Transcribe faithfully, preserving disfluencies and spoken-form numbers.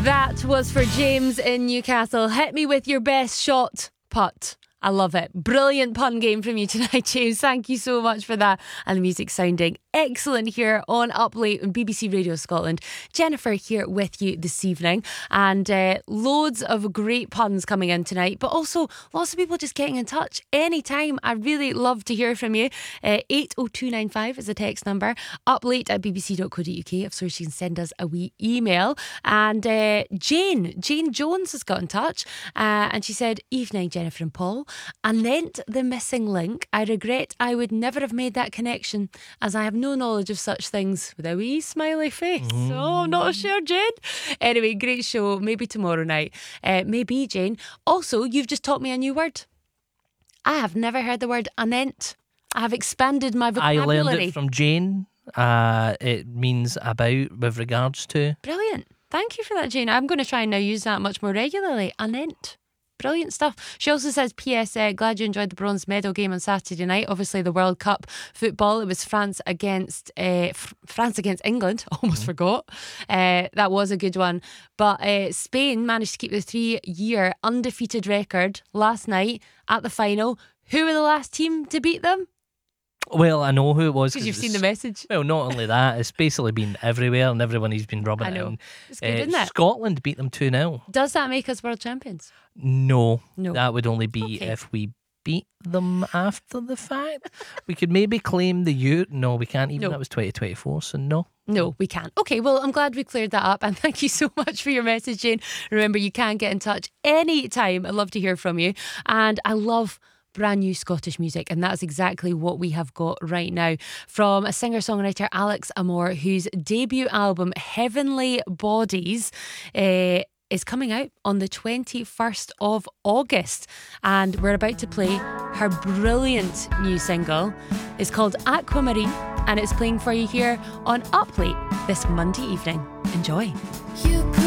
That was for James in Newcastle. Hit me with your best shot putt. I love it. Brilliant pun game from you tonight, James. Thank you so much for that. And the music sounding excellent here on Up Late on B B C Radio Scotland. Jennifer here with you this evening. And uh, loads of great puns coming in tonight, but also lots of people just getting in touch anytime. I really love to hear from you. Uh, eight oh two nine five is the text number. Uplate at b b c dot co dot u k. Of course, you can send us a wee email. And uh, Jane, Jane Jones has got in touch. Uh, and she said, "Evening, Jennifer and Paul. Anent the missing link. I regret I would never have made that connection, as I have no knowledge of such things," with a wee smiley face. Mm. Oh, I'm not sure, Jane. Anyway, great show. Maybe tomorrow night. Uh, maybe, Jane. Also, you've just taught me a new word. I have never heard the word anent. I have expanded my vocabulary. I learned it from Jane. Uh, it means about, with regards to. Brilliant. Thank you for that, Jane. I'm going to try and now use that much more regularly. Anent. Brilliant stuff. She also says, P S Uh, glad you enjoyed the bronze medal game on Saturday night. Obviously the World Cup football. It was France against uh, F- France against England. Almost mm. forgot. Uh, that was a good one. But uh, Spain managed to keep the three-year undefeated record last night at the final. Who were the last team to beat them? Well, I know who it was. Because you've seen the message. Well, not only that, it's basically been everywhere and everyone he's been rubbing I know. it in. It's good, uh, isn't it? Scotland beat them two nil. Does that make us world champions? No. No. That would only be Okay. if we beat them after the fact. We could maybe claim the Euro. No, we can't even. No. That was twenty twenty-four, so no. No, we can't. Okay, well, I'm glad we cleared that up, and thank you so much for your message, Jane. Remember, you can get in touch anytime. I'd love to hear from you. And I love brand new Scottish music, and that's exactly what we have got right now from a singer-songwriter, Alex Amor, whose debut album Heavenly Bodies uh, is coming out on the twenty-first of August, and we're about to play her brilliant new single. It's called Aquamarine, and it's playing for you here on Up Late this Monday evening. Enjoy. You